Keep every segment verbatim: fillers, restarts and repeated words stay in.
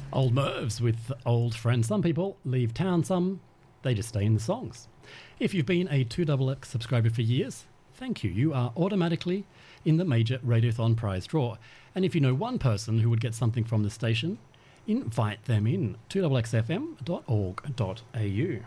Old Mervs with Old Friends. Some people leave town, some they just stay in the songs. If you've been a two X X subscriber for years, thank you. You are automatically in the major Radiothon prize draw. And if you know one person who would get something from the station, invite them in. two x x f m dot org dot a u.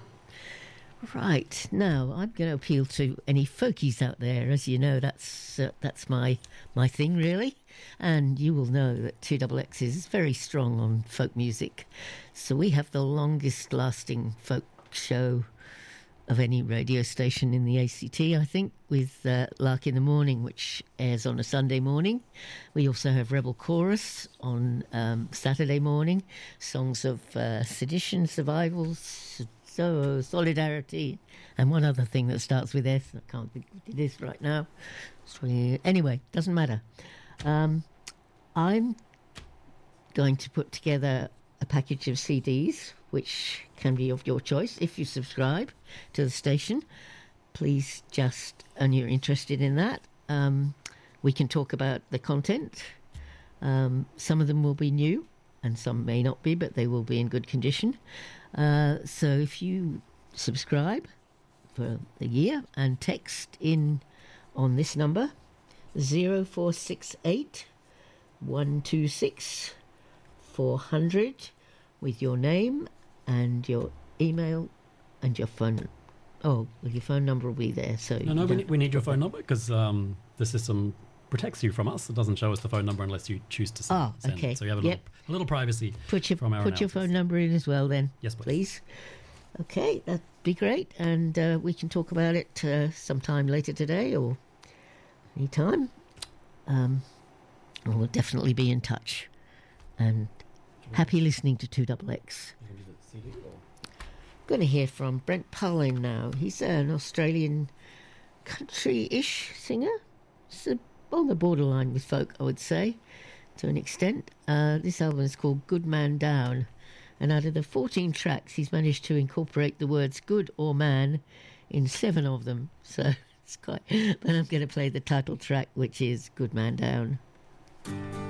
Right, now I'm going to appeal to any folkies out there. As you know, that's uh, that's my my thing, really. And you will know that two X X is very strong on folk music. So we have the longest lasting folk show of any radio station in the A C T, I think, with uh, Lark in the Morning, which airs on a Sunday morning. We also have Rebel Chorus on um, Saturday morning, songs of uh, sedition, survival, so solidarity, and one other thing that starts with S. I can't think what it is right now. So, anyway, doesn't matter. Um, I'm going to put together a package of C Ds, which can be of your choice if you subscribe to the station. Please just, and you're interested in that, um, we can talk about the content. Um, some of them will be new, and some may not be, but they will be in good condition. Uh, so if you subscribe for a year and text in on this number, zero four six eight, one two six, four hundred, with your name and your email and your phone. Oh, well, your phone number will be there. So no, no, we need, we need your phone number because um, the system protects you from us. It doesn't show us the phone number unless you choose to send, oh, send okay. it. So you have a, yep. little, a little privacy put your, from our Put your phone number in as well then. Yes, please. please. Okay, that'd be great. And uh, we can talk about it uh, sometime later today or any time. Um, and we'll definitely be in touch. And happy listening to two X X. You can do the C D or? I'm going to hear from Brent Pullen now. He's an Australian country-ish singer. It's a, on the borderline with folk, I would say, to an extent. Uh, this album is called Good Man Down, and out of the fourteen tracks, he's managed to incorporate the words good or man in seven of them. So it's quite... But I'm going to play the title track, which is Good Man Down.